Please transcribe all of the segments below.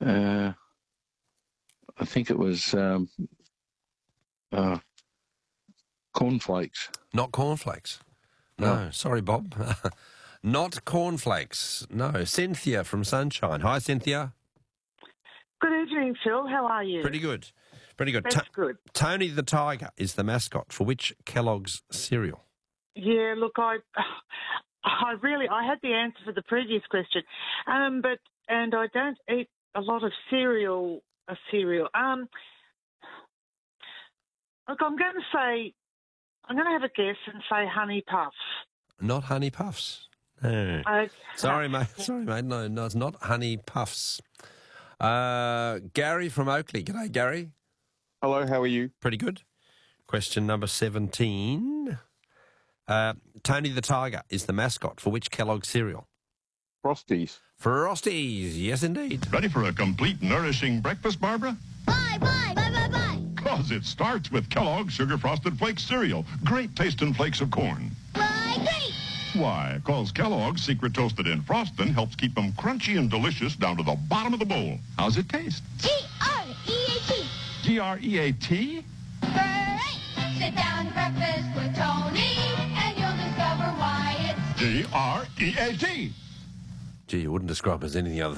I think it was cornflakes. Not cornflakes. No, sorry, Bob. Not cornflakes. No, Cynthia from Sunshine. Hi, Cynthia. Good evening, Phil. How are you? Pretty good. Pretty good. That's good. Tony the Tiger is the mascot for which Kellogg's cereal? Yeah, look, I had the answer for the previous question, but I don't eat a lot of cereal. Look, I'm going to have a guess and say Honey Puffs. Not Honey Puffs. No. Sorry, mate. No, it's not Honey Puffs. Gary from Oakley. G'day, Gary. Hello, how are you? Pretty good. Question number 17. Tony the Tiger is the mascot for which Kellogg's cereal? Frosties. Frosties, yes indeed. Ready for a complete, nourishing breakfast, Barbara? Bye. 'Cause it starts with Kellogg's Sugar Frosted Flakes cereal. Great tasting flakes of corn. Why, great. Why? 'Cause Kellogg's Secret Toasted in Frostin' helps keep them crunchy and delicious down to the bottom of the bowl. How's it taste? G-R-E-A-T. G-R-E-A-T? Great. Sit down to breakfast with Tony, and you'll discover why it's G-R-E-A-T. Gee, you wouldn't describe it as anything other.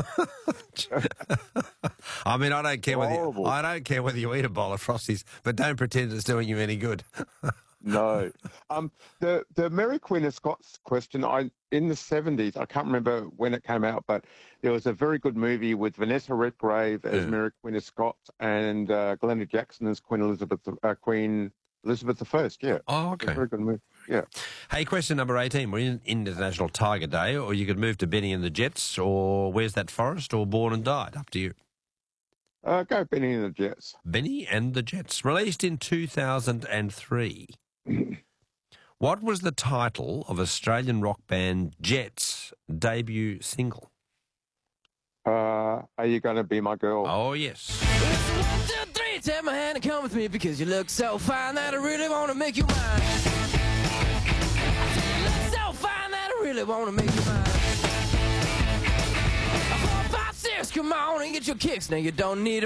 I mean, I don't care whether you eat a bowl of Frosties, but don't pretend it's doing you any good. No. The Mary Queen of Scots question, in the 70s, I can't remember when it came out, but there was a very good movie with Vanessa Redgrave as Mary Queen of Scots and Glenda Jackson as Queen Elizabeth I, yeah. Oh, okay. A very good movie, yeah. Hey, question number 18. We're in International Tiger Day, or you could move to Benny and the Jets, or Where's That Forest, or Born and Died. Up to you. Go Benny and the Jets. Benny and the Jets. Released in 2003. What was the title of Australian rock band Jets' debut single? Are You Gonna Be My Girl? Oh, yes. It's 1, 2, 3, take my hand and come with me because you look so fine that I really want to make you mine. You look so fine that I really want to make you mine. 4, 5, 6, come on and get your kicks. Now you don't need